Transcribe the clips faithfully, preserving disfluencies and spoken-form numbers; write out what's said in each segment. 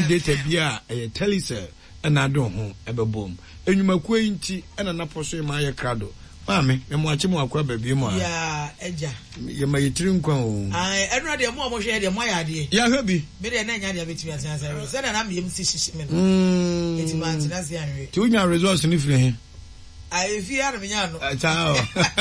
data bia e telecell na adon ho ebebom enwumaku nti na naposo ma ye krado maame me mo ache mo akwa babie mo ya eja ye ma yitiri nkwa o ah enu de mo mo hwe de mo ya de ya hwebi me de na nya de betimi asansa se na na me yem si shishi me mm eti man ti na se anwe ti unya resource ni firi he ai fi ara me nya no chao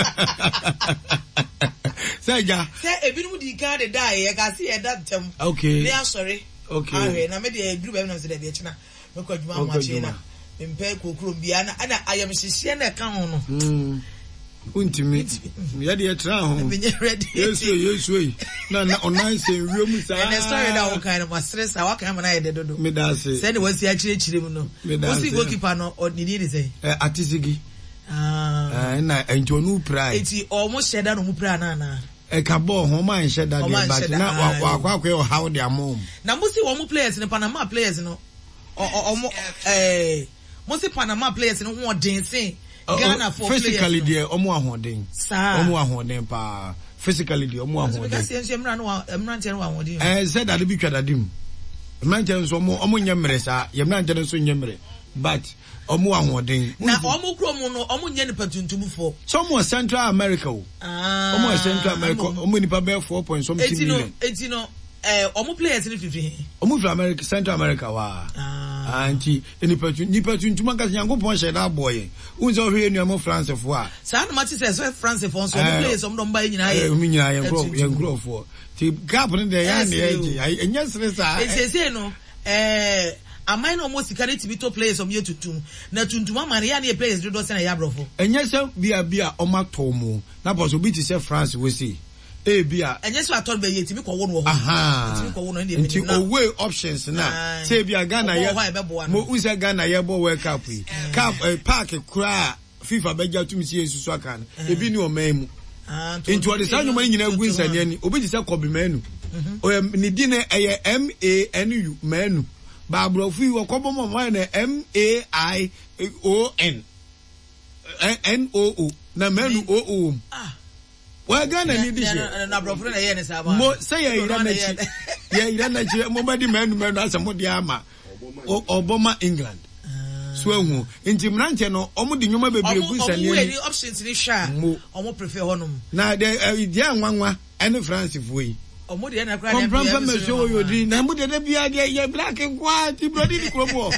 seja se ebinum di ka de dai ye ka se ye da tem okay ne asori okay ahwe na me de group em na se de be china me ko djuma mo achi na mpe kokro bia na ana ayam hihie na ka ho no mm untimi ya de tra ho yesu yesu yi na na onan se wiem sa na story da wo kan ma stress a waka ma na ye de dodo me da se se ne wasi akire chire mu no wo si goalkeeper no odini ni say eh atisigi ah eh na enjonu pride eti almost sheda no mu pra na na e ka ball ho man sheda de but na wa akwa akwa how their mom na musi wo mu players ne Panama players no o eh musi Panama players no ho dancing Ghana for physically there omo ahoden omo ahoden pa physically there omo ahoden because emra no emra nche no ahoden eh said that be twadadim emra nche so omo omo nyemre sa emra nche so nyemre but omo ahoden na omo krom no omo nye nipa tuntumfo so omo Central America o ah omo Central America omo nipa be four point something million eti no eh omo players ni fifi omo from America Central America wa ah anti nipa nipa tuntuma ka Nyankopon she da boy unzo hwe enuamo France fo a sa na mati say France fo so players omo don ba nyina ye omo nyina ye gro ye gro fo ti gap ne de ya ne ye enya stressa e se no eh amai no mo sikare ti bito players om ye tutum na tuntuma man ya ne players do do se na ya brofo enya se bia bia o matomo na boso bi ti se France we see e bia enya so atol be ye ti bi ko wo no ho aha ti bi ko wo no ne nti away options na se bia Ghana ye mo unse Ghana ye bo World Cup yi cup park kura FIFA beja tumi si esusu aka e bi ni o memu nti o de sa nyoma nyina gu nsane ani obi ti se kobi manu o ni di ne eye M A N U manu ba brofu yi okobo mo mo na M A I O N N O O na manu O O ah wa Ghana ni di she na brofu na ye ne sa ba mo say ye ira na chi ye ira na chi mo ba di manu manu asamo di ama Obama England so ehu nti mranche no omo di nyoma bebre gu nsane ni omo options ni sha omo prefer honum na de di anwanwa ene France fuyi omo de na kra de bia me so yo di na mo de na bia de ye black kwa ti brodi di kromo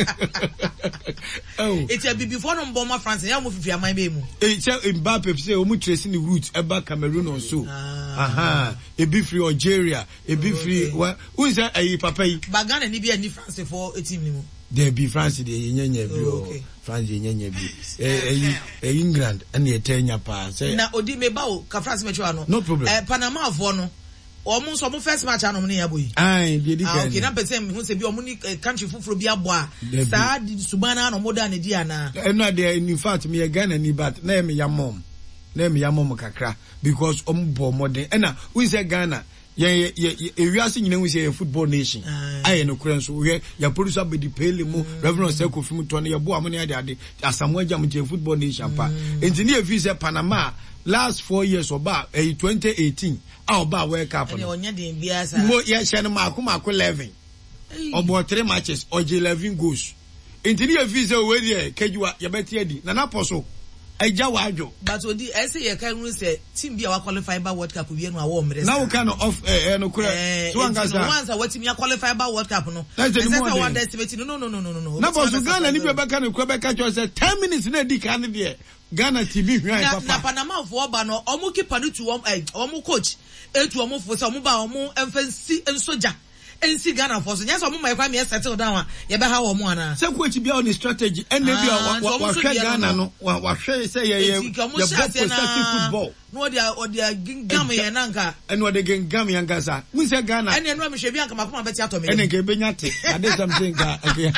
oh it's a before no bomber France ya mo fifi aman be mu e che Mbappe say omo trace ni route e ba Cameroon on so aha e be free Algeria e be free wa who is that ayi papa yi Bagana ni bia ni France for a team ni mu there be France de yenyanya bi o France yenyanya bi eh eh England and e tenya pa say na odi me ba o ka France me chwa no no problem eh Panama for no omo so mo first match anom ne yabo yi ai de di kan okay na person hu se bi omo ni country fufuro bi abo a sa di subana no moda ne di ana eh no de in fact me Ghana ni but na me ya mom na me ya mom kakra because omo bo modern eh na we say Ghana ye ye ewiase nyina hu say football nation aye no kura nso we ya produce abedi pele mu reverend say ko film to na ye bo amone ade ade asamu agya mu football nation pa engineer fi say Panama last four years oba eh twenty eighteen ah oba World Cup no onye den bia sa mo ye hye no mako mako eleven obo three matches oje eleven goals engineer fi say we dey kejuwa ye beti adi na na poso eja wajo but odi e say ye kan run say team bia wa qualify ba World Cup we no awo mre now kind of eh no kura so angasa once a what team ya qualify ba World Cup no say say one estimate no no no no no na boss Ghana ni be beka no kura beka cho say ten minutes na di kan de Ghana T V hwan papa na Panama for ba no omo keeper no to omo coach etu omo for say omo ba omo emfansi ensoja ensi Ghana for so nyasa omo mai kwa me settle down ye be ha omo ana say coach bia on strategy and na bia wa hwe Ghana no wa hwe say ye ye ye football no dia o dia gingam ye nanka and what they gingam yangasa we say Ghana and no me hwe bia nkama kuma beti atome and nke benya te ade something ka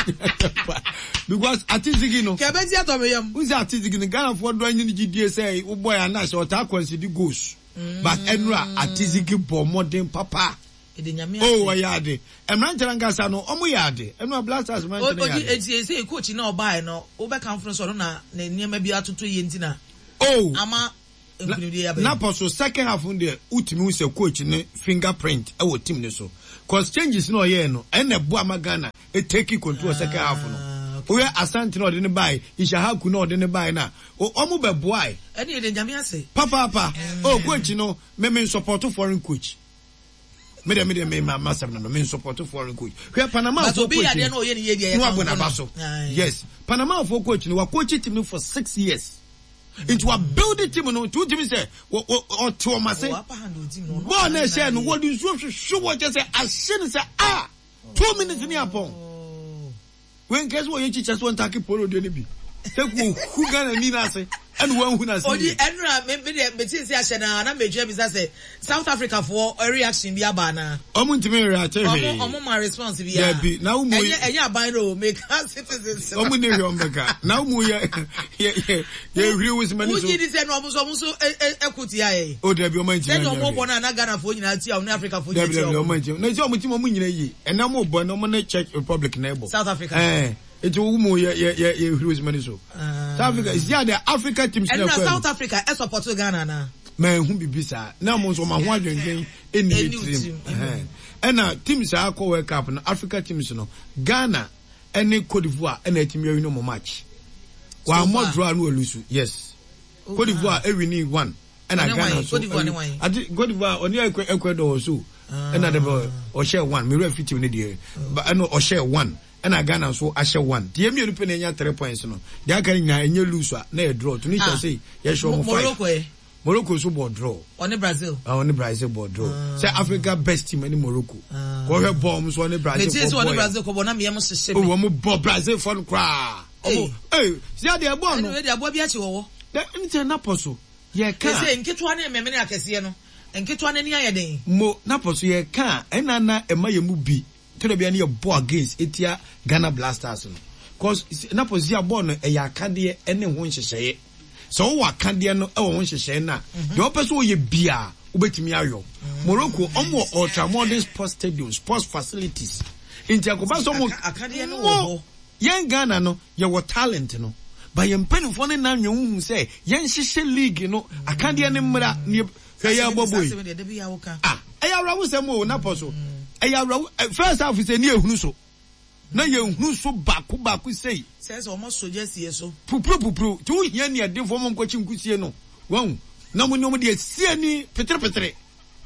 because atizigi no ke beti atome yam we say atizigi no Ghana for do anyi G D say wo boy ana so ta consider goals but enra atizigi bo modern papa oh yade emranchara ngasa no omo yade enu blasters man tene yade odi eti say coach na oba no wo be conference no na niam bi atoto ye ntina oh ama na poso second half on there utimi say coach ne fingerprint e wo team ne so cause changes no ye no and the Boama Ghana it take control uh, second half no we are Asante no didn't buy Ishahaku no didn't buy na o omo be boy any de nyame ase papa papa oh coach no me me support foreign coach me de me de me master no me support foreign coach we Panama for coach no ye ye ye no abona baso yes Panama for coach no wa coach team for six years into a building team no two teams say or to ma say ball na say no what you so show what just say asin say ah two minutes ni upon when guess what you just want to keep polo de ni bi say who Ghana ni na say and one who na say odi enra me me me tin say ahye na na me dwe bi say South Africa for a reaction bi aba na omo ntimi react he omo omo my response bi ya bi na umu enye enye aban no make citizens omo ne hwe ombeka na umu ye ye ye hwe with many so who did say no omo so omo so equity aye o de bi omo ntimi say omo bo na na Ghana for nyina ti na Africa for nyina ti omo ntimi na ti omo ti omo nyina yi ena mo bo na omo na Czech Republic na ebo South Africa eh it umu ye ye ye hwe with many so South Africa is yeah the Africa teams na South Africa e support Ghana na man hu bibisa na mo so ma ho adwengen eni team eh na teams a call World Cup na Africa teams no Ghana ene Cote d'Ivoire ene team you no match wa mo draw no lose yes Cote d'Ivoire e win one ena Ghana so adi Cote d'Ivoire oni Ecuador so ena de o share one me refit ni de but no o share one ena Ghana so a share one de mi onipa na nya three points no de aka nya enye lose na e draw Tunisia say yes show mo five Morocco so board draw. On Brazil. Uh, on Brazil board draw. Uh, Say Africa best team in Morocco. Uh, go ahead bombs on Brazil. It is on Brazil ko bona me am se oh, we mo Brazil for cry. Oh, hey, see how they are born. Anyway, they are bi achi wo. That anything na poso. Ye ka. Say nketo na memene akese no. Nketo na ni ayeden. Mo na poso ye ka. Ena na ema ye mu bi. To the bi na ye ball against etia Ghana Blasters no. Cause na poso ya ball no e ya akade ene ho nhyehyeye. So what can they know? Oh, one share na. The opposite way bia ubetimi ayo. Morocco omo ultra modern sports stadiums, sports facilities. Inti akoba so mo akade no. Yen Ghana no, ye wo talent no. But yen penfo ne na nwun say yen hihye league no. Akade ne mmra ne hwe boboy. Ah, eya rawo sem o na poso. Eya rawo first half say ne ehunu so. Na ye hunu so baku baku say says almost suggest yes so pupru pupru tu hia ne de fo mom kwachi nkusie no wan na mo ne mo de sie ni petre petre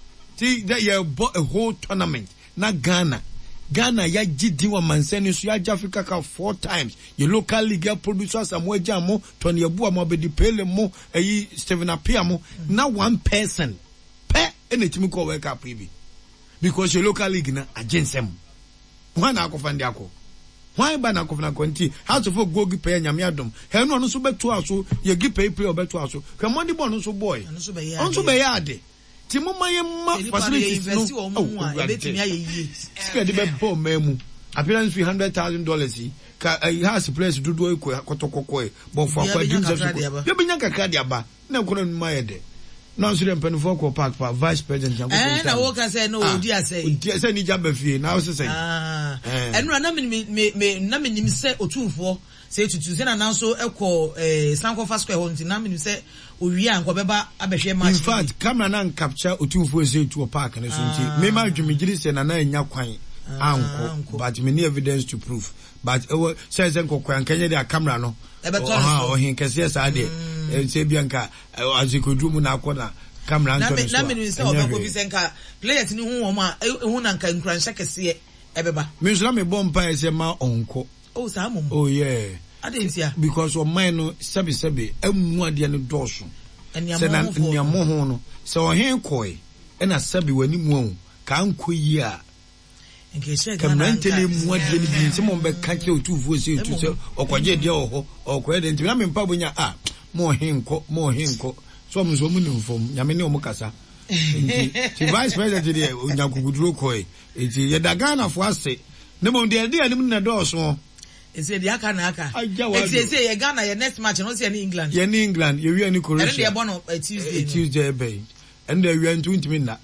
ti that ye bought a whole tournament na Ghana Ghana ya gidi wa mansani so ya Africa Cup four times ye local league producers amwa jamo Tony Abu amabedi pele mo eyi Steven Apia mo na one person pe enetimi ko World Cup bi because your local league na agensem why na akofande akọ why ba na akofana konti how to for go gipe nyame adom he no no so beto aso ye gipe play obeto aso hwe money ball no so boy no so be ya no so be ya de ti mo maye ma facilities no oh betimi aye yi sika de be ball memu appearance fee one hundred thousand dollars ka he has place dudu ekọ kotokoko e but for akwa dreams of ye be nya kakra de aba na kono no maye de no so dem penfo ko park pa vice president yango eh na wo ka say no odi asay odi asay ni jaba fie na wo say ah enu na me me na me nim say otumfo say tutu say na na so ekọ eh Sankofa Square hon na me nim say owie anko beba abehwe match in fact camera na capture otumfo say to park na so nti me ma dwumigiri say na na nya kwan anko but me need evidence to prove but uh, says enko kwan kanye dia camera no ah o hin kese sa de say bianka azikodumu na akona camera nto so na me say obeko bi senka players ni hu won a hu na nka nkranhya kese ebeba me so na me bompa say ma onko oh sa mom oh yeah adentia because of mine no sebi sebi emu ade ne doso se na nyamo ho no se o hin koi e na sebi wani mu ka nko yi a kamantele mu ade ne bi se mo be ka ke otufuo se etu se okwaje de oho okwaje de ntima me mpa bonya ah mo hinko mo hinko so mo so mu ni mfom nyame ne o mo kasa ti vice president de onyakuguduro koi eti ye da Ghana fo ase ne mo de de anim na do so ese de aka na aka ese ese ye Ghana ye next match no se ni England ye ni England ye wi ni Croatia and they born on Tuesday Tuesday be and they wi ntumi ntumi na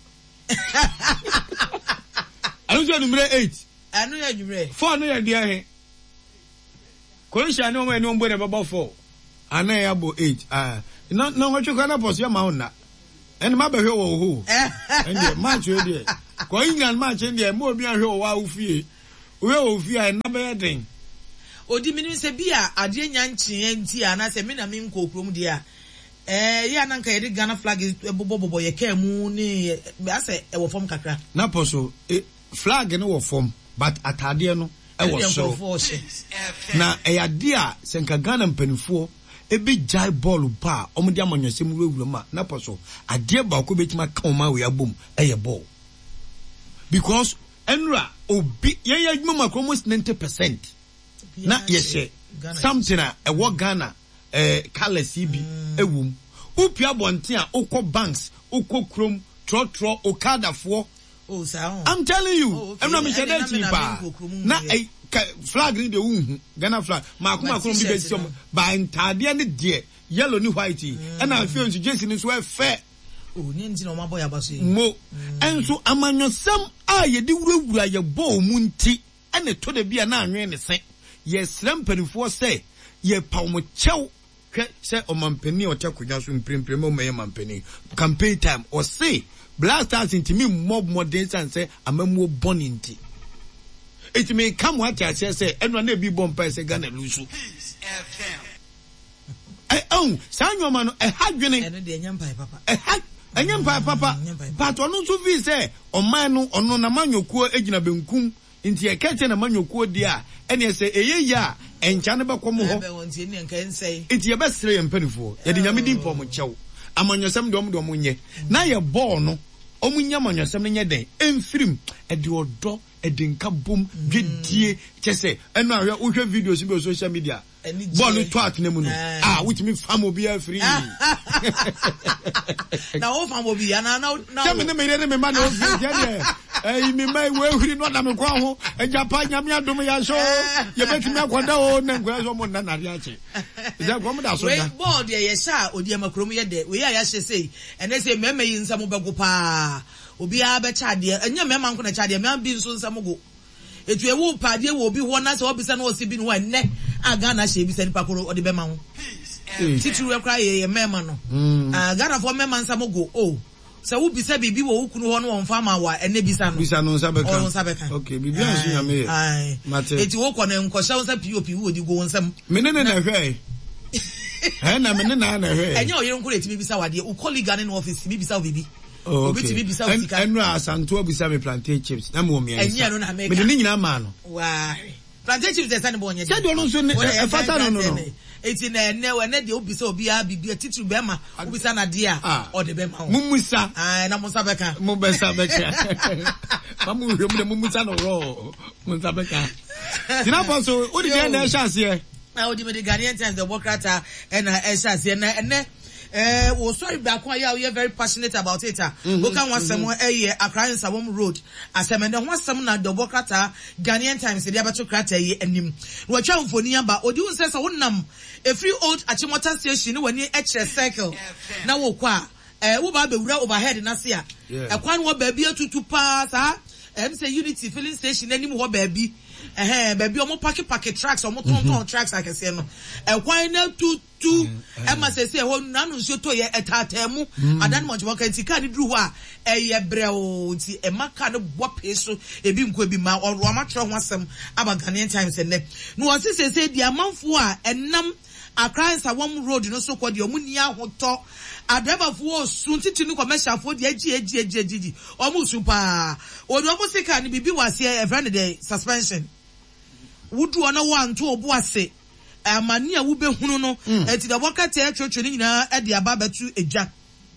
anu je number eight anu ye number four no ye de ahe Croatia no mo no mbo de baba four ana ya bo eight ah no no what you gonna post your mauna and ma be hwe wo ho and the match we there Ko England match ndi e mo obi ahwe o wa ofie. We ofie e na be den. Odi minim se bia ade nya nche nti ana se me na me nkokrom dia. Eh ya na nka ye Ghana flag bobobobo ye ka mu ni ase e wo fom kakra. Na poso flag no wo fom but atade no e wo so. Na e ya dia se nka Ghana mpanifo e be jai ball ba omde amanyosem wewura ma na poso ade ba ko betima ka o ma we abom e ye ball. Because enra obi ye ye adwuma almost ninety percent. Na yes something a e wo Ghana eh colors bi ewum upia bonte a ukọ banks ukọ krom tro tro okadafo. Oh sir, I'm telling you em na me shede chipa na eh flag ni de unhu Ghana flag ma kuma krom bi besi ba ntade ne de yellow ni white e na feel nso jersey ni so e fair. Oh ni nti no ma boy abaso mo enso amanyosam a ye de wurawura ye bo mu nti ene to de bia na anwen ne se ye slam penifo say ye pawmo chew hwe say omampani o takonya so mprempren o meye mampani campaign time or say blasters intimi mob modern san say amamu boni nti it may come what I say say eno na bi bomb pa say Ghana lusu eh oh sanyo ma no e hadwene eno de nyampa papa e ha anyampa papa but onu so fi say oman no ono na manyokuo egina benkum nti e kete na manyokuo dia ene say eye ya encha ne bekom ho nti ye besere ye mpanifo ye de nyame din po mo chew amanyosem de om de om nye na ye ball no om nya amanyosem ne nye den emfirim e de odo e de nka bom dwedie chese eno ahwe wo hwe videos bi social media ball no twat ne mu no ah which me fam obi free na o fam obi na na na me ne me ne me ma no free je eh me mai we huri no na me kwa ho e japa nyame adom ya so ye betimi akwada o na ngwa so mo na na ri ache ze kwa mo da so da we board ye sha odi amakrom ye de we ya ya hye sei ene se meme yi nsam bego pa obi a be chade enya mema nko na chade me bi nso nsam go etu ewu pade wo obi ho na se obisa na osi bi no enne aga na hye bi se nipa koro odi be ma ho titru e kra ye mema no ah Ghana for mema nsam go oh se wo bisa bibi wo ukunu ho no won fa ma wa ene bisa no bisa no nsabeka oh nsabeka okay bibi anso nyame ai mate eti wo ko na nkosha nsa pop wo di go nsam menene na hwe eh na menene na na hwe enye oyere nkuru eti bisa wade u colleague in office bi bisa bibi obi ti bisa ofika enu asanto abisa me plantain chips na mo me enye no na make me de nyina ma no wa plantain chips esa ne bo onye se do no so e fata no no eti na ene we ne de obisa obi a bibi titru be ma obisa na de a o de be ma mumusa ah na musa beka mu besa beka mamu hwe mu de mumusa no ro musa beka tina paso odi de na chance e na odi me de Ghanaian Times the Bokrata and e chance e na ene eh wo sorry back one you are very passionate about it ah o kan wasem eh Accra Nsawam Road asem na wasem na the Bokrata Ghanaian Times dey abato krata ye anim wo twa mfoni aba odi un say so wonam a free old Achimota station wani e kire circle na wo kwa eh wo ba bewura overhead na se a e kwan wo ba bi atutu pa sa em say Unity filling station anim ho ba bi eh ba bi omo pack pack tracks omo ton ton tracks like say no e kwan na tutu e ma say say ho nanu nso to ye etatemu adan mo jwa kan ti kan duru ho a e ye brew ti e maka no bope so e bi nko bi ma o ma tro ho asem aba Ghanaian Times ne no wo say say dia manfo a enam Accra Nsawam Road no so kwadi omu ni ahoto adrevafo sun titi ni commercial fo de agi agi agi agi omu super odu omu sika ni bibi wase e friend de suspension wudu ona wanto obo ase amani a wo behunu no enti da wakati e twetwe ni nyina e de aba batu eja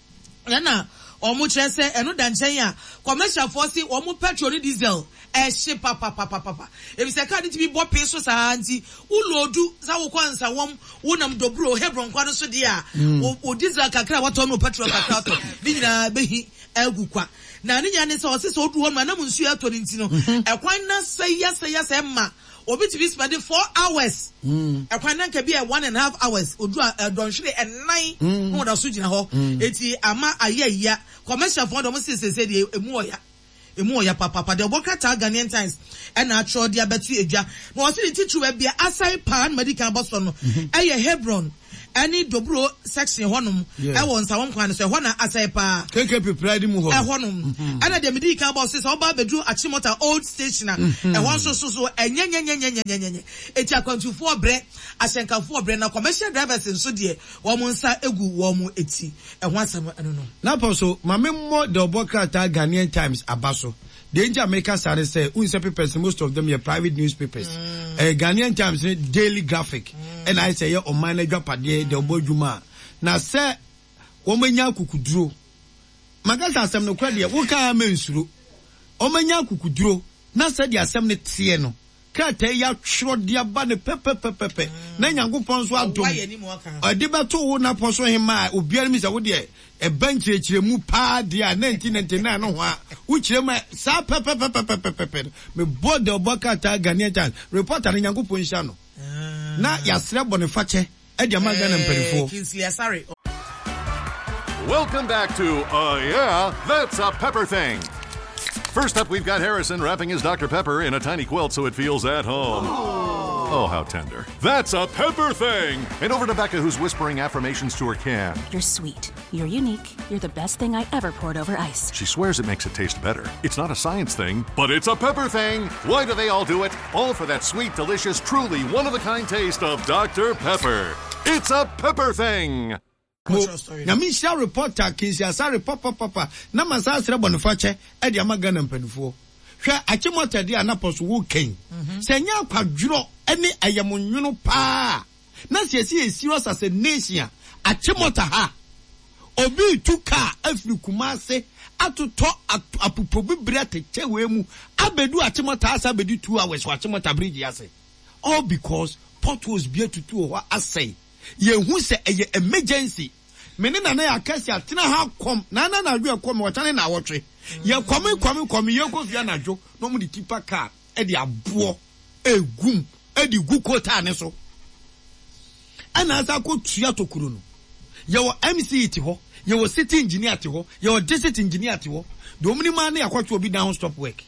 na omu kire se eno da nchen a commercial fo si omu petrol ni diesel e she papa papa papa e bi se ka di bi bo peso sa anti ulodu za wo kwansa wom wonam dobro Hebron kwa no so dia o diesel kakra wato no petrol kakra to bi nyina behi agukwa na ni nya ne se o se so odu ho na munsu ya to ni ntino e kwan na seya seya se ma obi ti be spending four hours mm e kwan na nka bi e one and a half hours odu don hwere e nine no da so gina ho eti ama ayaya commercial for dem se se se de emu oya emu oya papa papa de Bokrata Ghanaian Times e na atro de abetu edwa no o se ti tru e bia asai pan medical boss no e ye Hebron any dobro section honum e won sawon kwan so ho na asai pa K K P pride mu ho e honum ana de medi kan boss so oba bedru Achimota old station e won so so so enye nye nye nye nye nye eti akwantufoɔ bre ahyenkafoɔ bre na commercial drivers nso de wo mo nsa egu wo mo eti e ho asam eno no na poso mame mo the Obokrata Ghanaian Times abaso the America sare say unse papers most of them are private newspapers mm. uh, Ghanaian Times daily graphic mm. and I say yeah on mine dwapade the obodwuma na say wo manya kukuduro magasa asem no kwa de wo ka mensuro o manya kukuduro na say de asem ne tie no krata ya twro de aba ne pepepepepe na nyankopon so adom ade beto wo na poso hema obiara mi say wo de e bankyerechire mu pa de a nineteen ninety-nine no ho a wo kire ma sa pepepepepepe me board the Obokrata Ghanaian Times reporter ne nyankopon hia no na yasre bonifache e de magana mperifo Kinsley Asare. Welcome back to uh yeah, that's a pepper thing. First up, we've got Harrison wrapping his Doctor Pepper in a tiny quilt so it feels at home. Oh, oh how tender. That's a pepper thing. And over to Becca, who's whispering affirmations to her can. You're sweet. You're unique. You're the best thing I ever poured over ice. She swears it makes it taste better. It's not a science thing, but it's a pepper thing. Why do they all do it? All for that sweet, delicious, truly one-of-a-kind taste of Doctor Pepper. It's a pepper thing. Na mi share reporter Kinsley Asare papa papa na masa asre bonifache e de amagana mpanifo hwe Achimota de anaposo wo ken senya kwadwuro ene ayamonwuno pa na siesi e serious as a nation Achimota ha obi tuka afri Kumase atoto apupo bibire teche we mu abedu Achimota asa bedu two hours wa Achimota bridge ase all because potholes be tutu ho asai ye hu se eye emergency meni na na ya kasi atena ha kom na na na wi kom wotane na wotwe ye kom kom kom ye kofia na dwo no mu di tipa car e di abo egum e di gukota ne so ana asa ko tua tokuru no ye wo M C ti ho ye wo city engineer ti ho ye wo district engineer ti ho do omni ma na yakwato obi down stop work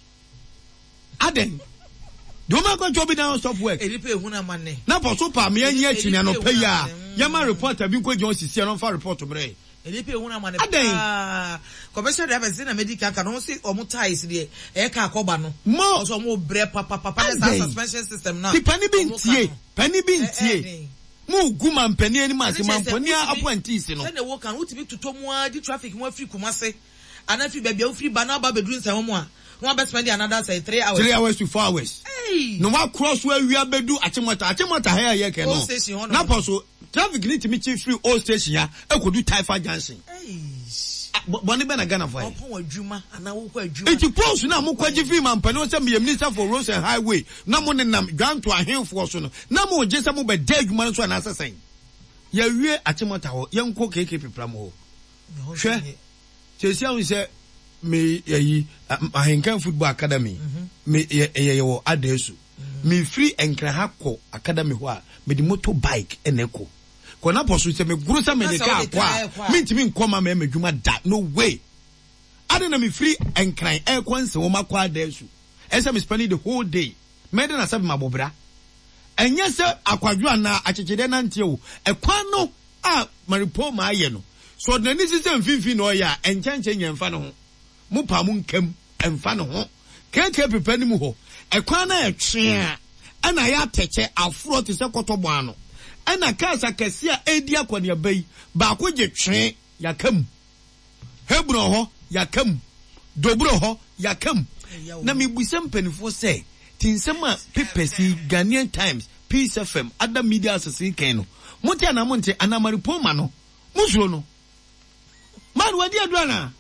aden do ma kwato obi down stop work e pe ehuna manne na poso pa me anya chinia no pe ya yama reporter bi ko John sisi no fa report bre e pe ehuna manne ah commercial drivers na medical ka no si omo ties de e ka akoba no mo so omo bre papa papa na suspension system na ti pani bi ntie pani bi ntie mu guma mpani ani ma se mampani appointees no se ne wo kan utibi tutomu a di traffic mo afri Kumase anafi bia bia ofri bana ba bedru nsan mo a one best spend another say three hours. Three hours to four hours. Hey. No one cross where we are bedu Achimota. Achimota here ye ke no. Na poso traffic need to meet free old station ya. E ko do Taifa Junction. Hey. Boni be na Ghana for. Opon adwuma ana wo kwa adwuma. Eti post na mo kwaji free man pano say me minister for roads and highway. Na mo ne nam grant to ahemfo so no. Na mo je say mo be dey adwuma so na asesen. Ye wie Achimota ho. Ye nko K K P pram ho. Hwe. Chesi ahun say me yi ahenkan football academy me ye ye wo adesu me free enkraha ko academy ho a me di motorbike eneko ko na poso se me guru se me de ka kwa me ntimi nkoma me medwuma da no way ade na me free enkran e ko nse wo makwa adesu ese me spend the whole day me de na sabe mabobra enye se akwadwo na achechede na ntie wo e kwan no a maripo ma aye no so na ni se mfimfi no ya enchanche nyemfa no ho mu pa mu nkam emfa no ho keke pepa ni mu ho ekwan na etwe a ana ya teche afro te se kotobon ano ana kasa kase a edi akwane abai ba ko je twe yakam hebro ho yakam dobro ho yakam na mebusem penifo se tinsema pepesi Ghanaian Times Peace F M other media association ken no monte ana monte ana maripoma no musuro no man wadi adwana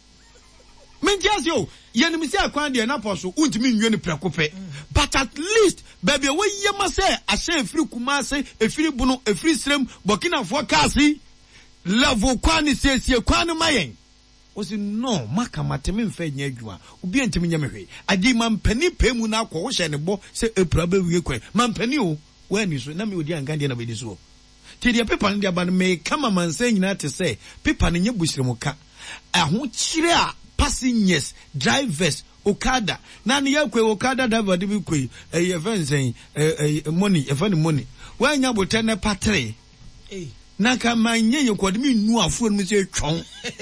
Mentias yo, yenimisi akwan de na poso untimi nwe ni prekope. But at least baby we yema say ashe efiri Kumase, efiri Bunu, efiri Srem, Burkina Faso kasi level kwani siesie kwani mayen. Osi no maka matemi mfa nya adwuma. Obi antimi nya mehwe. Adi mampani pemu na akwo wo hye ne bo se epra ba wie kwen. Mampani o, we ni so na me odi angande na be di so. Ti de paper ne de aba me kama mansa nyina te say paper ne nya busirimuka. Aho kire a passengers, drivers, Okada. Nani yakwe Okada driver dibi kwe eh event saying eh money, event money. When you bote ne patre. Eh. Naka manye ye kwade me nu afuro no se twon.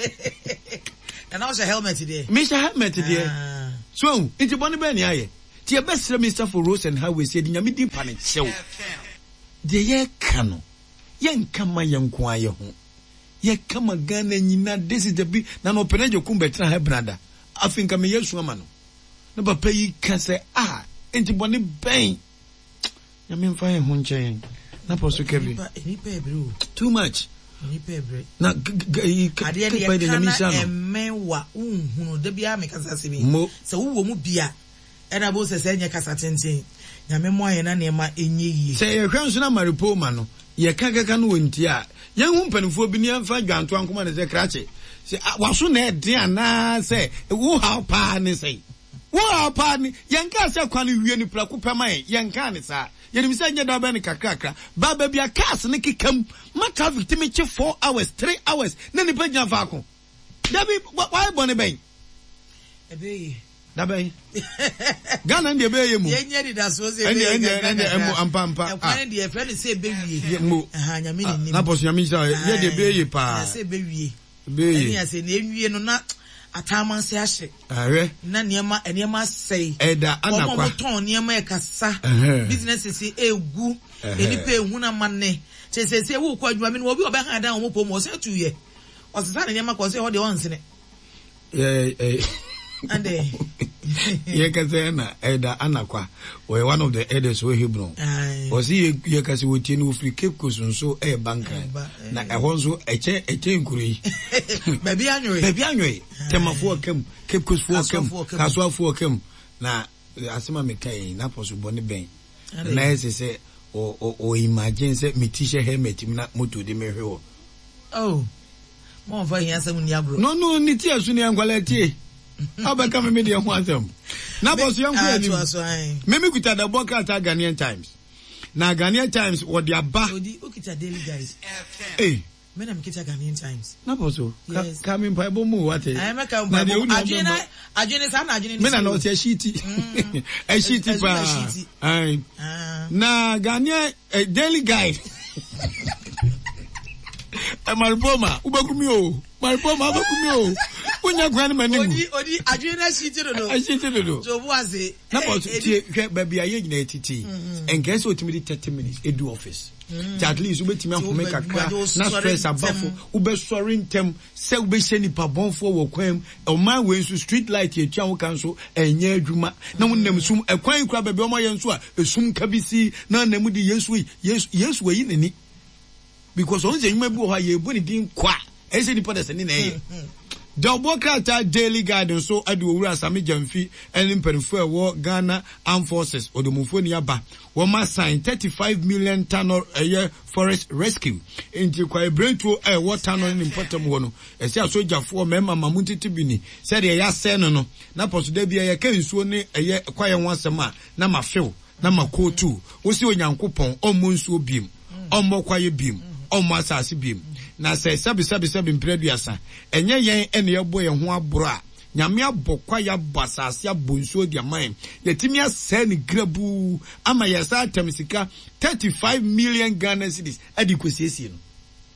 And also helmet there. Mister helmet there. So, it's a bonny benny aye. Ti best Mister for Rose and Highway said nyame di panic show. De ye kano. Yen kama yen kwa ye ho. Ye kama Ghana nyina this is the big na no penejo kumbetra he brother. Afinka me yesu ama no. Na papa yi ka say ah, enti bonny ben. Nyame mfa ye ho nchen. Na poso Kevin. Any pay bro. Too much. Any pay bro. Na ade de de nyamisha no. Emewa unhunu de bia me kasa se bi. Se wo mu bia. Ena bo se se nya kasa tenten. Nyame mo aye na ne ma enye yie. Se ye hwan so na maripoma no. Ye kakaka no wonti a. Yen hu mpanifo bi ne mfa dwanto ankoma ne se krache. Se waso na ede ana se wo ha pa ne se. Wo ha pa ne yen ka se kwan wie ni prako pema yen ka ne sa. Yen mi se nya da ba ne kakrakra. Ba ba bia cars ne kikam. Ma traffic timi che four hours, three hours. Na ni pa nya fa ko. Dabi why bone ben? Ebe Dabe. Ghana ndi ebe ye mu. Ye nya di da so se ebe. Endi endi emu ampa ampa. E kwan ndi e friend se ebe wie. Mu. Aha nya me ni. Na poso nya mi sa ye de ebe ye pa. Se ebe wie. Ebe ye. Eni ase na enwie no na ataman se ahye. Ahwe. Na niema niema sei. Eda anakwa. Omo ton niema e kasa. Business se egu. Eni pe ehu na manne. Che se se wo kwa adwuma me no obi oba han dan omo pom o se tuye. O se sa niema ko se ho de on sene. Eh eh. Ande. Ye kase na Eda anakwa. We one of the elders we Hebron. O si ye kase wo tie no free Cape Coast nso e banka. Na e ho nso eche eche nkuri. Baby anyoy. Baby anyoy. Temafo kam, Cape Coast fo kam, Kaswa fo kam. Na asema me kai na poso bone ben. Na ese se o o o imagine se me t-shirt helmet na moto de me hwe. Oh. Mo fa hian se mun ya bro. No no ni tie asu ni ankwala tie. Abaka me media ho asem. Na boss young friend. Me me kuta da boka ta Ghanaian Times. Na Ghanaian Times what their ba. Odi o kita daily guys. Eh. Me na me kita Ghanaian Times. Na boss o. Ka me mpa bo mu what eh. I make am ba. Ajina ajina sa na ajina ni. Me na no se shiti. Eh shiti pa. Ai. Na Ghanaian daily guide. E Maripoma, ubakumi o. Maripoma ubakumi o. Unya kwani manimu. Odi odi adwena shiti dodo. Shiti dodo. So buaze. Na bo tie hwe baby aye nyina etiti. Enkese otimi thirty minutes edu office. At least ubetimi ahome kakra na stress abafo ubesori ntem se ubehye nipa bonfo wo kwam o man we nso street light etua wo kan so enye adwuma na wonnam sum ekwan kura baby o ma ye nso a esum kabisi na namu di Yesu Yesu Yesu we yinani. Because on say you may be ha ye boni din kwa ese ni poda sene na ye double kata daily guide so adu owura Sami Jamfi en mpanfo e wo Ghana Armed Forces odomufo ni aba wo ma sign thirty-five million ton eye forest rescue enti kwa ebrentuo e wo tano ni mpotam wo no ese asojafo mema mamuntiti bini se de ya se no no na poso da bia ye ka nsuo ni eye kwaye ho asema na mafew na makotu wo si onyankopon ommo nsuo biem ommo kwaye biem ommo asase biem na se sabi sabi sabi mpreduasa enye yen ene yebo ye ho aboro a nyame abokwa ya basase abonsuo dia man yetimi ase ni grabu ama yesa atamsika thirty-five million Ghana cedis adikwesiesie no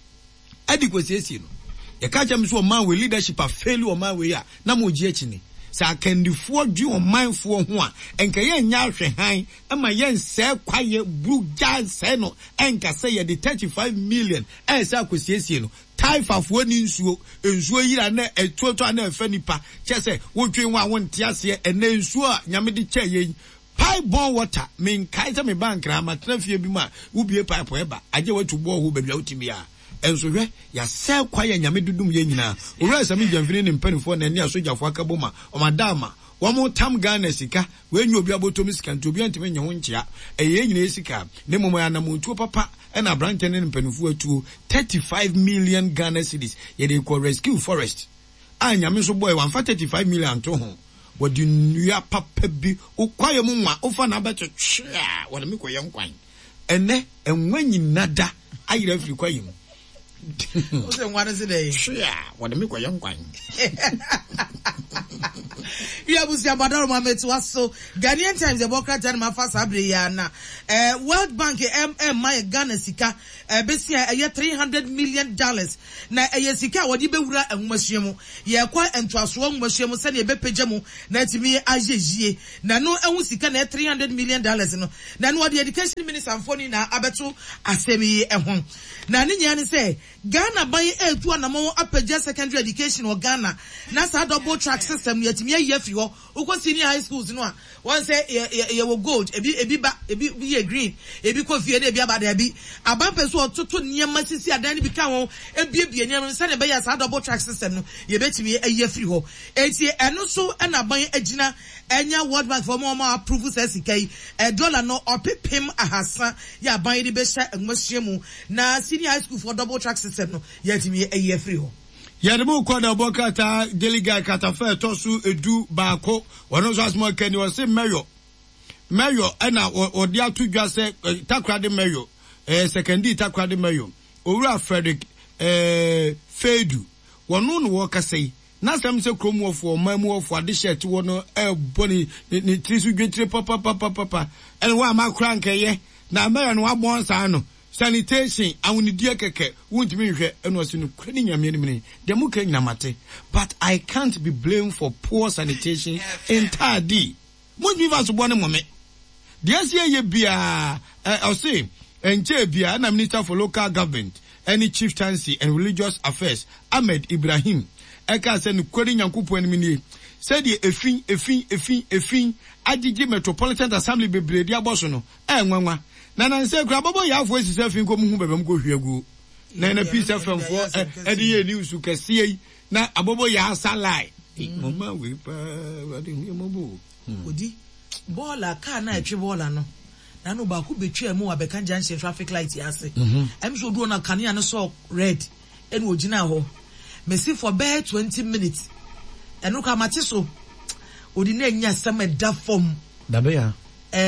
adikwesiesie no ye ka jam so man we leadership a fail o man we ya na mo ji akini sa kandifo dwu o manfo ho a enka ye nya hwe han ama ye nse kwaye bruja se no enka se ye de thirty-five million e sa kwesiesie no taifa fo ni nsuo nsuo yira na etuoto na efa nipa chese wodwen wa wonte ase ene nsuo a nyame de che ye pipe bon water min kaita me bank ra matrafie bi ma ubie pipe eba aje watu bo ho babia utimi a enso hwe ya se kwaye nyame dudum ye nyina owura Sami Jamfi ni mpanifo na ni asojafo akaboma o madama wamo tam Ghana sika we nyu obi abotom sika nti obi antime nye ho nkia eye nyina sika ne momo ya na montuo papa e na branch ne mpanifo atuo thirty-five million Ghana cedis ye de ko rescue forest anya me so boy one thirty-five million to ho wodi nua papa bi okwaye mu nwa ofa na abetwea wona me koye nkwan ene enwa nyinada ayira afiri kwaye mu o se nwa ne se dey yeah wona me koye nkwan Ya busia badaro mametu waso. Ghanaian Times the Democrat and Mafasa Abreyana. Eh World Bank M M my Ghana sika eh besia eh three hundred million dollars. Na eh sika wadi bewura enwahyiemu. Ye kwa entwaso enwahyiemu se ne bepejemu na timi ajejie. Na no ehu sika na three hundred million dollars no. Na no the education minister amfoni na abeto asemi ehun. Na ne nya ne se Ghana ban etu anamo apagya secondary education or Ghana. Na sa double track system yetimi ayi afi ho. Uko senior high schools no a one say ye wo gold ebi ebi ba ebi be green ebi coffee na ebi abada ebi abampe so ototo niam sisi adan bi ka ho ebi ebi niam se na be ya sa double track system no ye betimi ayi afi ho enti eno so na ban agina enya World Bank for more approve say sikai e dollar no opepem ahasa ya ban de be sha enwahyiemu na senior high school for double track system no yetimi ayi afi ho. Yademu kwa da bokata deliga katafe tosu edu baako wono so asmo kani wo se mayo mayo na odi atudwa se takrade mayo eh secondary takrade mayo owura Frederick eh Fedu wono no wo kasei na sam se krom wo fo mamu wo fo ade shirt wo no e boni ni trisu dwetre papa papa papa en wa ma kra nkeye na mayo no abon sa no sanitation awunidie keke wuntimi hwe eno ase no kwani nyame ni de muka nyamate but I can't be blamed for poor sanitation entirely mo mi va so bone mome de ase ye bia I say enche bia na minister for local government any chieftaincy and religious affairs Ahmed Ibrahim eka se no kwani nyankopo ani ni said the efin efin efin efin agigi metropolitan assembly bebredi aboso no enwanwa na na nse kura bobo ya afo esi se fin ko mu hu bebem ko hwiagu na na peace fm fo e de ye news kase yi na abobo ya salai mama we pa wadi mi mobo odi bola ka na etwe bola no na no ba ku betwa mu abeka junction traffic light ase em so do na kania no so red enu ogina ho mesi for bare twenty minutes enu ka mate so odi na nya sama da form da be ya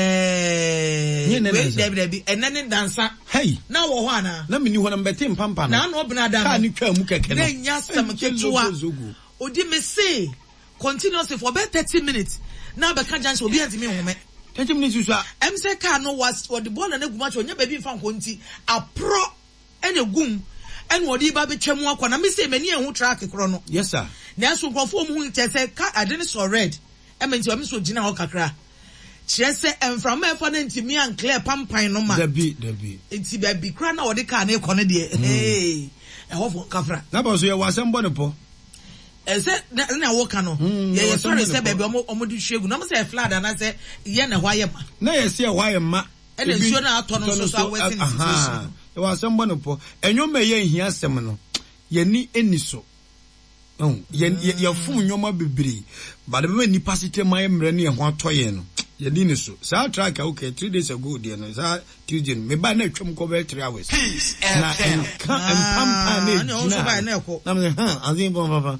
eh wait there be enene dansa hey na wo ho ana na meni ho na mbete mpampa na na obna da ka ni twa mu keke no na nya sam ketua odi me say continuously for about thirty minutes na be ka junction obi antimi home thirty minutes so em say car no was for the ball na guma cho nya baby mfa nkonti apro ene gum ene odi ba be twam akwa na me say mani ehu track kro no yes sir na so nkofo mu hu say car adene so red em nti o me so gina ho kakra chese enframa efo na ntimi an clear pampan no ma dabi dabi enti ba bi kra na odi car na ekone de eh e ho fo kafra na ba so ye wasem bo ne po ese na wo ka no ye ye sorry say baby omo omo di hwegu na mo say flood na say ye na hwaye ma na ye say hwaye ma e na nsuo na ato no so so awesi situation e wasem bo ne po enyo me ye hia asem no ye ni eniso oh ye ye fun nyoma bebere ba de me nipa site ma ye mre ne ye ho atoye no ye di ni so sa track okay three days ago there no sa Tuesday me ba na twem ko be three hours na en kan en pampa ne na so ba na ko na me ha azin bon papa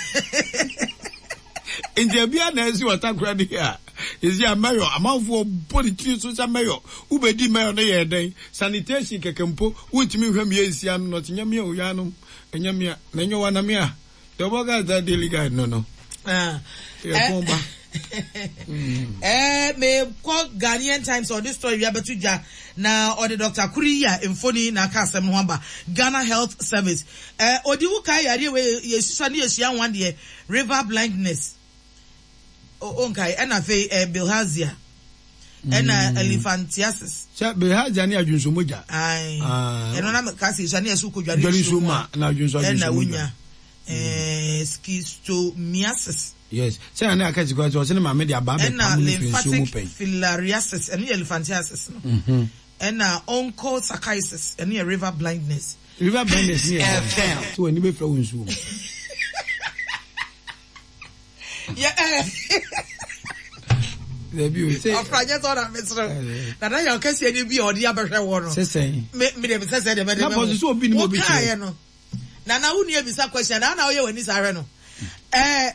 India bia na esi wata kura di ya ezi amayo amanfo politics so sa mayo ubedi mayo na ye den sanitation kekempo untimi hwam ye esi an no tinyame o ya no enyame na nyo wana me a the boga that daily guy no no ah e bomba eh me call Ghanaian Times or this story we abetu ja na or the Doctor Kuriya Mfoni na ka asem no aba Ghana Health Service eh odi wo kai yare we yesusa ne yesia wan de river blindness o onkai e na fe eh, bilharzia e na elephantiasis cha bilharzia ne adwunso moja ai e no na ka se yesusa ne yesu ko dware so ma na adwunso adwunso moja eh schistomiasis yes say na aka tikwa so say na me dia ba be lymphatic filariasis and elephantiasis no mhm and na onchocerciasis and river blindness river blindness ni so ani be fra wonsu yeah the view say afranya so na metro na na ya kase ani bi odi abehwe wo no say say me me dem say say dem dem na pose so obi ni mo bi che no na na unu ebisa question na na oye wani sare no eh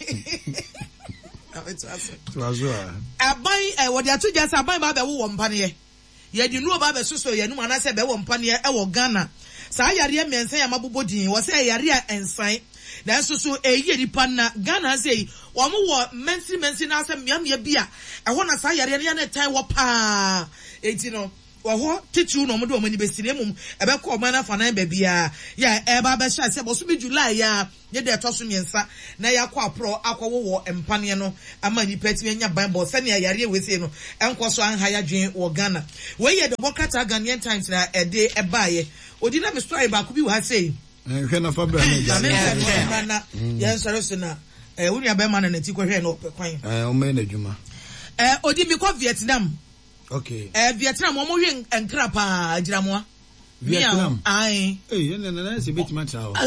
tuazo aban eh wodi atoja sa aban ba be wo mpane ye ye di nu ba be soso ye nu ana se be wo mpane ye e wo Ghana sa yare miensan ya mabobodin wo se yare a ensan na so so eyi nipa na Ghana say omo wo mensi mensi na asem miamia bia ehɔ na sa yare ne na tai wo pa enti no wo titu no mo do omani besire mum ebe ko ma na fa na ba bia ya eba ba sha se bo so bi July ya ye de to so miensa na ya kwa pro akwo wo empane no ama ni peti anya Bible se ne yare we se no enko so an haya dwen wo Ghana we ye the Democrat Ghanaian Times na ede ebaye odi na me story ba ko bi wa say hwe na fa bra na na ya nsoro so na eh woni abema na nti ko hwe na opekwan eh o me na dwuma eh odi mi ko Vietnam. Okay. Eh Vietnam omo hwe enkra pa agiramoa. Vietnam. Ai. Eh na na na se betima tra o.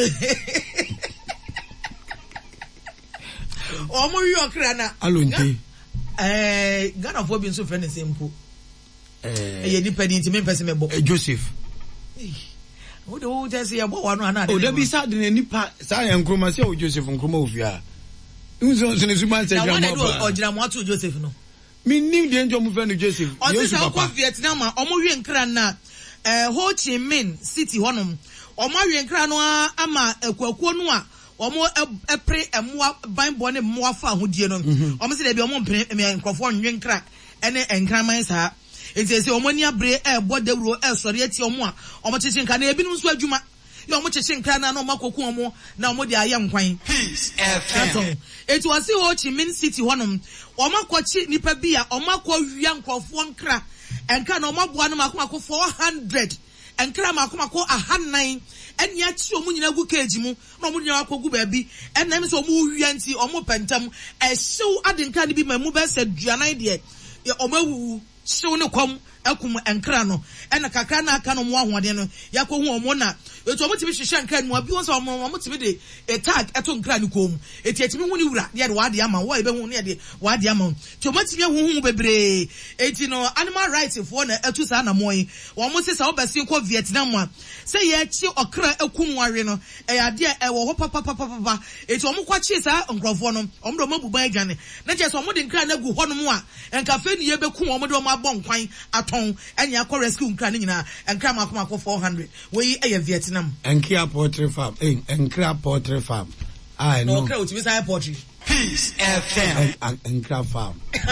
Omo hwe okra na. Alonte. Eh Ghana fo bi nso friend sempo. Eh eh ni pedi nti me pese mebo. Eh Joseph. Wo de wo tese ye bo wano ana. O da bi sa de nipa sa ya nkroma se o Joseph nkroma ofia. Unzo nso ne suban se agiramoa. Na wona do agiramoa to Joseph no. Me nim de njo mu friend Joseph. Yesu papa. Vietnam a omo hwe nkra na eh Ho Chi Minh City honom. Omo hwe nkra no ama akwakuo no a omo epre emoa banbo ne moa fa hodie no. Omo se de bi omo mpre nkrofo nwe nkra ene enkraman sa. Enti se omo ni abre e bo dawuro e sori ati omo a omo chichi nka na ebinum nso adwuma. Ya omo chichi nkra na na omo akoku omo na omo de aye nkwan. Peace F M. Eti wasi Ho Chi Minh City honom. Omo akwachi nipa bia omo akwa wia nkrofo nkra enka na omo aboa no makoma four hundred enkra makoma ko one hundred eni achi omo nyina gu cage mu na omo nyina akogu ba bi enam so omo wia nti omo pentam ehyew adenka ne bi mamu ba sa duanan de omo awu hyew ne kom akum enkra no ena kakra na aka no mo ahoden no yakohu omo na etu omo tibi hwehwe nkra no abi won so omo omo tibi de a tag eto nkra ne kom eti etimi hu ni wura de wa de ama wo ebe hu ne de wa de ama ti omo tibi hu hu bebre eti no animal rights for na etu sa na moyi omo se sa obesi ko Vietnam a se ye chi okra akum ware no e ya de e wo ho papa papa papa eti omo kwa chi sa nkrofo no omo do mabuban adwane na je so omo de nkra na gu ho no mo a enka fe ni ye bekum omo de omo abon kwan aton enya akọ rescue nkra ne nyina enkra makoma akọ four hundred we eye Vietnam enkra poultry farm eh enkra poultry farm I know no enkra utimi say poultry Peace F M enkra farm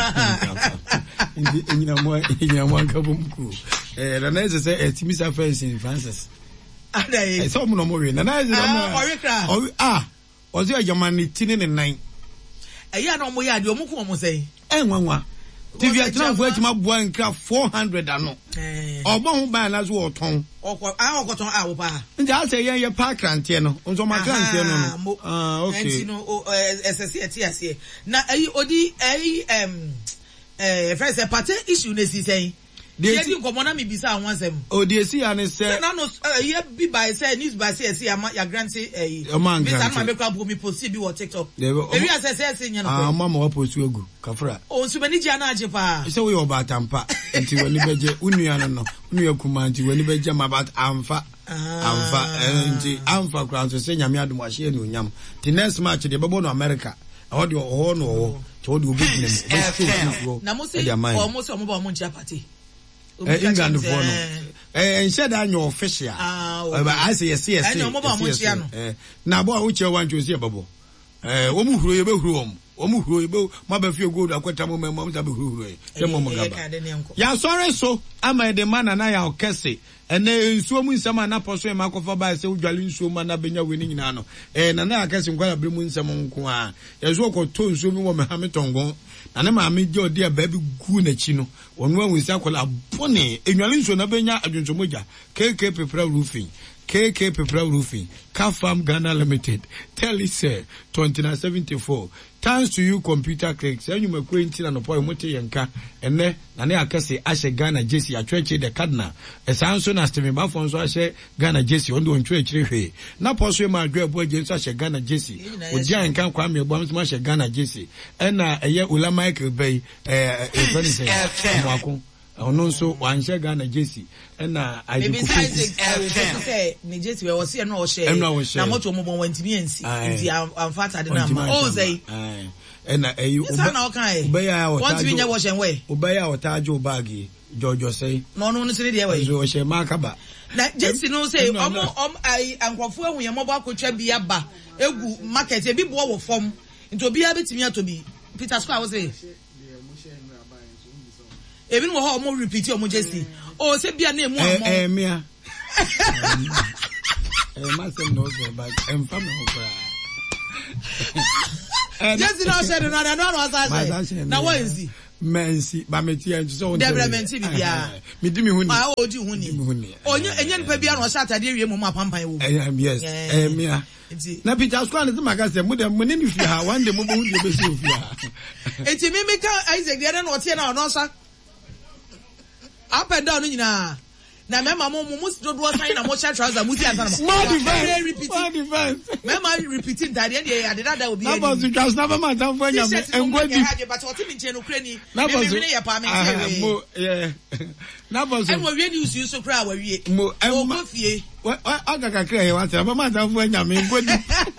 nyina mo nyina mo anka bomku eh na na say etimi say friends in Francis adai eh so mo no mo we na na say mo ah ozi ajamani tini ne nine eya na mo ya de omo ku omo say eh nwanwa T V Vietnam for etima boa nkra four hundred ano. Eh. Obo ho ban na so oton. Okọ ah okoton ah wo pa. Nja say yen ye park rantie no. Nzo ma rantie no no. Ah okay. Enti no S S C ati ase. Na ayi odi ayi em eh first party issue na si say. Dey di nkomo na me bisa anwansem. O dey see an say. Na no ye bi by say news by say say ya grant eh. Bisa na me kwa bo me post bi wo TikTok. Ewi ase say say nya no. Ah mama wa post egu. Kafra. O nsu bani dia na age pa. Say we obatampa. Enti woni beje unua no no. Unua kuma nti woni beje ma about amfa. Amfa enti amfa kra so say nyame adom ahye no nyam. The next match dey bebo no America. How do ho no ho. To do obi ginem. Na mo say o mo say o mo ba mo ntia party. Eh England for no. Eh enche da nyo official. Ah. I say yes yes. Eh no mo ba mo ntia no. Eh na bo a wo che wan twosi e babo. Eh wo mu huro ye be huro om. Omu huro ibo ma ba fie gold akwata mo memo ta be huro e se mo gaba ya sore so ama de mana na ya okese ene nsuo mu nsema na poso e makofa ba se udwale nsuo ma na benya we ni nyina no eh na na akese nkwala bre mu nsem nko a yezo ko to nsuo mi wo me ha metongon na ne ma me je odi a ba bi gu na chi no wonu anwisi akola bone enwale nsuo na benya adwonsomoja K K Pepra Roofing K K Pepra Roofing, Kafam Ghana Limited, Telecel twenty-nine seventy-four. Thanks to you, computer clicks. And you may go into an appointment yanka, and then Nane Akase Ashe Ghana Jesse, a church the Cardinal. A sound soon as to me, my phone so Ashe Ghana Jesse, on doing church. Now, possibly my great boy James Ashe Ghana Jesse, with giant can come your bombs, Masha Ghana Jesse, and a year Ula Michael Bay, a friend say, ono so wanhye Ghana Jesse na aje ku say ni Jesse we was here no o share na moto mo bon wantimi ansi nti amfata de na ma o say na ayi obeya o wantimi nya wo hyen we obeya o taaje o bagi Jojo say. No, no, no, say the way. So she makaba. Na Jesse no say omo om ai ankofo ehun ye mobo akotwa bi aba egu market e bi bo wo fom nti obi abetimi atobi Peter Square was say even wo ho omo repeat omo Jesse o say bia na emu omo eh mia eh masem no so but em fam no kra Jesse no say no na no no say na what is it Mensi, ba meti en so Debra menti bibia. Me di me huni. Ah, o di huni. Onye enye nipa bia no sha atade wie mo apampan wo. Eh yes. Eh mia. Na Peter Square ne ma ka se mo dem mo ne ni fi ha one day mo bo hu de be se fi ha. Enti me me ka Isaac de na o tie na no sa. Up and down nyina. Na me ma mo mo dodo san na mo sha trouser mo si ansa na. More defense. More defense. Me ma repeating that dey dey ade that will be. Na boss just never man tan for nyam engwe di. But what me nche no kra ni. Na boss. Me ya pa me say. Mo yeah. Na boss. E mo wie ni usu so kra wa wie. Mo e mo fie. Wa aga ka kra he wa say man tan for nyam engwe di.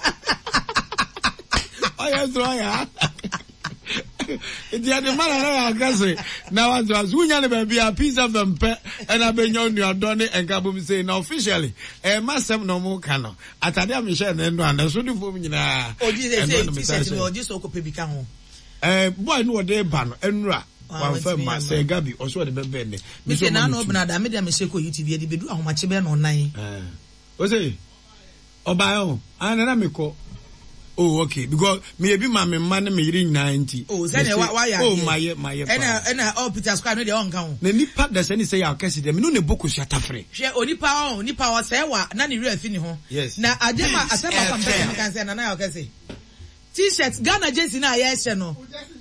Oya so ya. Iti ade mara na agase na wazo azunya ne baby a piece of them pe and abenyo nu adone enka bom say na officially eh masem no mo ka no atade a me share na ndo and so di fom nyina oji say say say oji so ko pe bi ka ho eh boy no de ba no enura wan fa ma say gabi oso de bebe ne me say na no obna da me de me say ko YouTube e de bedu ahomache be no nan eh o say obayo ana na me ko. Oh, okay. Because me be my man me yiri ninety. Oh, say why why oh my my. Ena ena oh Peter Square no dey on kan. Na nipa da say ni say ya kesi dem no ne boku shata free. Hwe onipa on nipa o say wa na ne real fini ho. Yes. Na adema asema kwa mpe kan say na na ya kesi. T-shirt Ghana jersey na ya ehye no.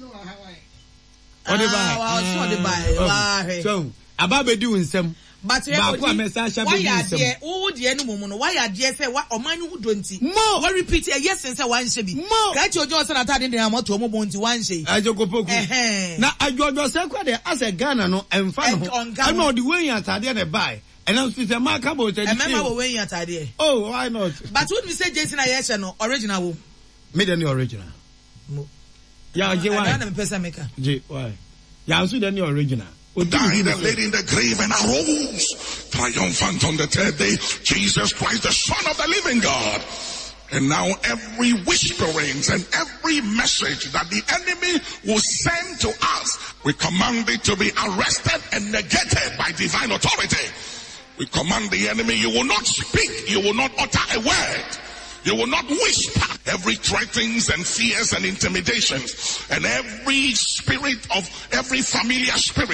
Ode ba. Wa so de ba. Wa he. So, ababedi unsem. But why are there? Oh, the animal, why are there? Say what? Or man who don't see more. What repeat? Yes, and say one should be more. Catch your Johnson attending the amount to a moment to one say. I just go poke. Now, I got yourself as a Ghana no and fun on Ghana. I know the way you're tired to buy. And I'm still a mark about it. I remember when you're tired. Oh, why not? But would we say Jason Ayesha no original? Made any original. Yeah, why? I'm a person maker. Why? Yeah, I'm still any original. Died and laid in the grave and arose triumphant on the third day. Jesus Christ, the Son of the living God. And now every whisperings and every message that the enemy will send to us, we command it to be arrested and negated by divine authority. We command the enemy, you will not speak, you will not utter a word. You will not whisper every threatenings and fears and intimidations and every spirit of every familiar spirit